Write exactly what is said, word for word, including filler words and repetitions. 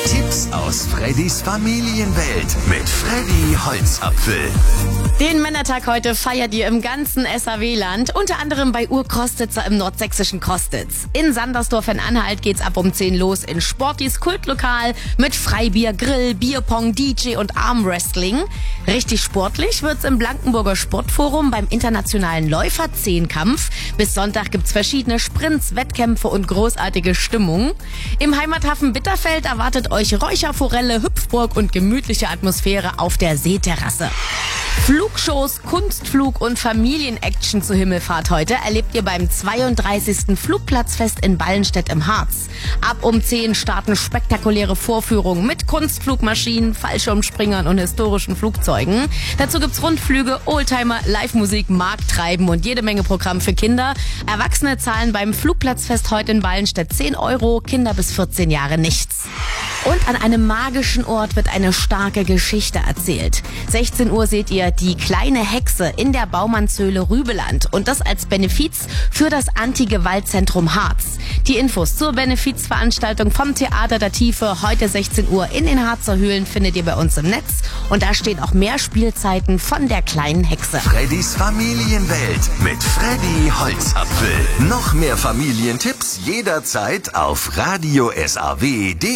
Tipps aus Freddys Familienwelt mit Freddy Holzapfel. Den Männertag heute feiert ihr im ganzen S A W-Land, unter anderem bei Urkostitzer im nordsächsischen Kostitz. In Sandersdorf in Anhalt geht's ab um zehn los in Sportis Kultlokal mit Freibier, Grill, Bierpong, D J und Armwrestling. Richtig sportlich wird's im Blankenburger Sportforum beim internationalen Läufer-Zehnkampf. Bis Sonntag gibt's verschiedene Sprints, Wettkämpfe und großartige Stimmung. Im Heimathafen Bitterfeld erwartet euch Räucherforelle, Hüpfburg und gemütliche Atmosphäre auf der Seeterrasse. Flugshows, Kunstflug und Familienaction zur Himmelfahrt heute erlebt ihr beim zweiunddreißigsten Flugplatzfest in Ballenstedt im Harz. Ab um zehn starten spektakuläre Vorführungen mit Kunstflugmaschinen, Fallschirmspringern und historischen Flugzeugen. Dazu gibt's Rundflüge, Oldtimer, Live-Musik, Markttreiben und jede Menge Programm für Kinder. Erwachsene zahlen beim Flugplatzfest heute in Ballenstedt zehn Euro, Kinder bis vierzehn Jahre nichts. Und an einem magischen Ort wird eine starke Geschichte erzählt. sechzehn Uhr seht ihr Die kleine Hexe in der Baumannshöhle Rübeland und das als Benefiz für das Anti-Gewalt-Zentrum Harz. Die Infos zur Benefizveranstaltung vom Theater der Tiefe heute sechzehn Uhr in den Harzer Höhlen findet ihr bei uns im Netz und da stehen auch mehr Spielzeiten von der kleinen Hexe. Freddys Familienwelt mit Freddy Holzapfel. Noch mehr Familientipps jederzeit auf radio S A W punkt de.